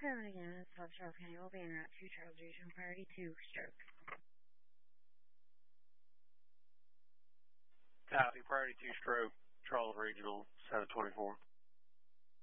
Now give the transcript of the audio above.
7 again, it's South Charles County. We'll be en route to Charles Regional Priority 2, stroke. Copy, Priority 2 stroke, Charles Regional, 724.